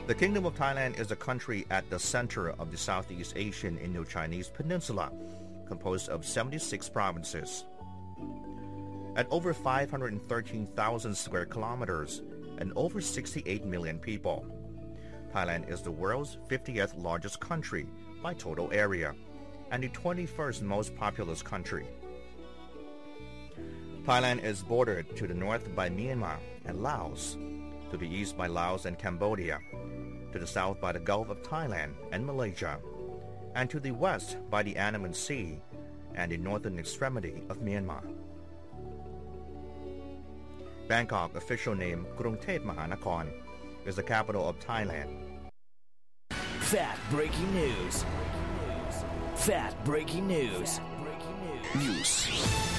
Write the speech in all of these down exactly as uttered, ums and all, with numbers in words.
The Kingdom of Thailand is a country at the center of the Southeast Asian Indo-Chinese Peninsula, composed of seventy-six provinces. At over five hundred thirteen thousand square kilometers and over sixty-eight million people, Thailand is the world's fiftieth largest country by total area and the twenty-first most populous country. Thailand is bordered to the north by Myanmar and Laos, to the east by Laos and Cambodia, to the south by the Gulf of Thailand and Malaysia, and to the west by the Andaman Sea and the northern extremity of Myanmar. Bangkok, official name Krung Thep Mahanakhon, is the capital of Thailand. Fat breaking news. Fat breaking news. News.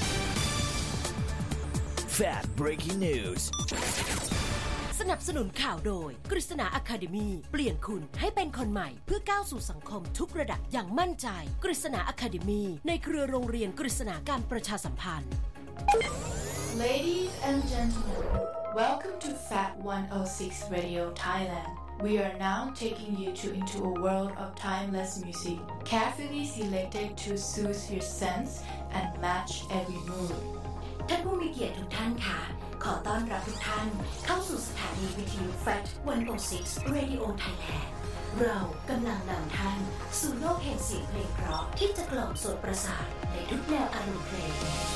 Fat breaking news. สนับสนุนข่าวโดยกฤษณาอะคาเดมีเปลี่ยนคุณให้เป็นคนใหม่เพื่อก้าวสู่สังคมทุกระดับอย่างมั่นใจกฤษณาอะคาเดมีในเครือโรงเรียนกฤษณาการประชาสัมพันธ์ Ladies and gentlemen, welcome to Fat one oh six Radio Thailand. We are now taking you to into a world of timeless music, carefully selected to soothe your sense and match every mood. ท่านผู้มีเกียรติทุกท่านค่ะขอต้อนรับทุกท่านเข้าสู่สถานีวิทยุ แฟต หนึ่งศูนย์หก Radio Thailand เรากำลังนำท่านสู่โลกแห่งเสียงเพลงเพราะที่จะกล่อมโสตประสาทในทุกแนวอารมณ์เพลง